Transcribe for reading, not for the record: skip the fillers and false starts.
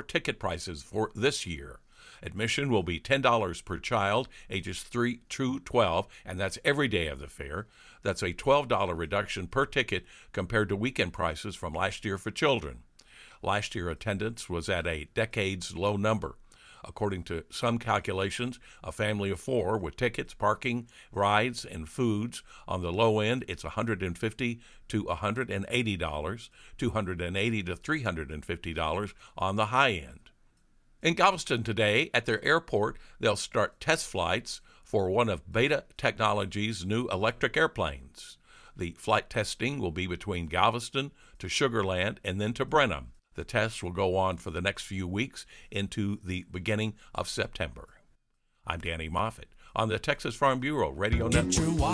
ticket prices for this year. Admission will be $10 per child, ages 3 to 12, and that's every day of the fair. That's a $12 reduction per ticket compared to weekend prices from last year for children. Last year, attendance was at a decade's low number. According to some calculations, a family of 4 with tickets, parking, rides, and foods on the low end, it's $150 to $180, $280 to $350 on the high end. In Galveston today, at their airport, they'll start test flights for one of Beta Technologies' new electric airplanes. The flight testing will be between Galveston to Sugar Land and then to Brenham. The tests will go on for the next few weeks into the beginning of September. I'm Danny Moffett on the Texas Farm Bureau Radio Network.